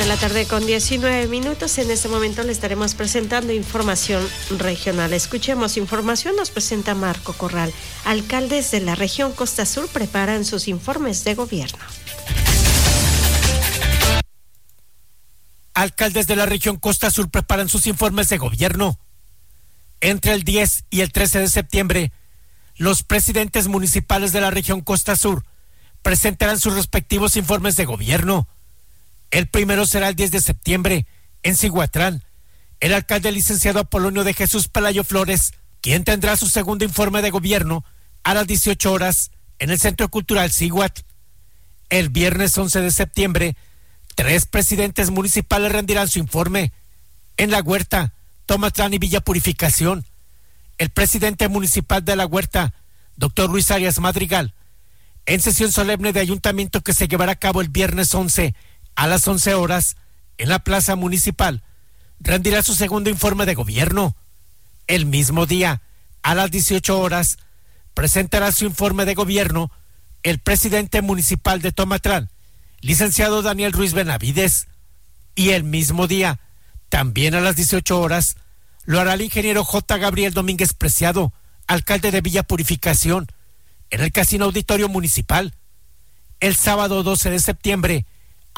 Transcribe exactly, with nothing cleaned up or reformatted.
de la tarde con diecinueve minutos. En este momento le estaremos presentando información regional. Escuchemos información, nos presenta Marco Corral. Alcaldes de la región Costa Sur preparan sus informes de gobierno. Alcaldes de la región Costa Sur preparan sus informes de gobierno. Entre el diez y el trece de septiembre, los presidentes municipales de la región Costa Sur presentarán sus respectivos informes de gobierno. El primero será el diez de septiembre, en Cihuatlán. El alcalde licenciado Apolonio de Jesús Pelayo Flores, quien tendrá su segundo informe de gobierno a las dieciocho horas en el Centro Cultural Cihuatl. El viernes once de septiembre, tres presidentes municipales rendirán su informe. En La Huerta, Tomatlán y Villa Purificación, el presidente municipal de La Huerta, doctor Luis Arias Madrigal, en sesión solemne de ayuntamiento que se llevará a cabo el viernes once a las once horas en la plaza municipal, rendirá su segundo informe de gobierno. El mismo día, a las dieciocho horas, presentará su informe de gobierno el presidente municipal de Tomatlán, licenciado Daniel Ruiz Benavides. Y el mismo día, también a las dieciocho horas, lo hará el ingeniero J. Gabriel Domínguez Preciado, alcalde de Villa Purificación, en el Casino Auditorio Municipal. El sábado doce de septiembre,